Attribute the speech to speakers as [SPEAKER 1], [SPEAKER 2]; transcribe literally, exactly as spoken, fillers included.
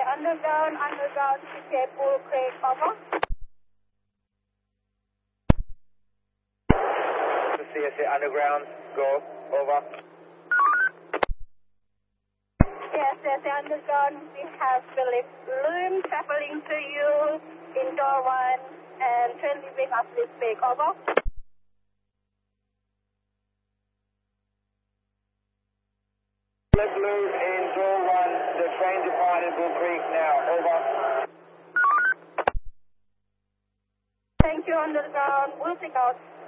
[SPEAKER 1] the underground, underground to Bull Creek, over.
[SPEAKER 2] C S A underground, go, over.
[SPEAKER 1] Yes, C S A underground, we have Philip Loon traveling to you in door one and train leaving us this week, over.
[SPEAKER 2] Philip Loon in door one, the train departed Bull Creek now, over.
[SPEAKER 1] Thank you, underground, we'll take out.